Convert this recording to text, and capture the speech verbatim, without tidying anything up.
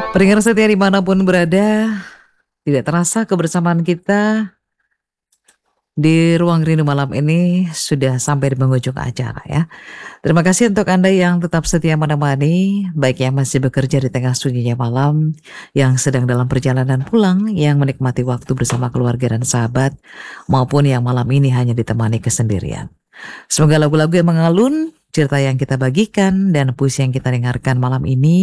Pendengar setia dimanapun berada, tidak terasa kebersamaan kita di ruang rindu malam ini sudah sampai di penghujung acara ya. Terima kasih untuk Anda yang tetap setia menemani, baik yang masih bekerja di tengah sunyinya malam, yang sedang dalam perjalanan pulang, yang menikmati waktu bersama keluarga dan sahabat, maupun yang malam ini hanya ditemani kesendirian. Semoga lagu-lagu yang mengalun, cerita yang kita bagikan, dan puisi yang kita dengarkan malam ini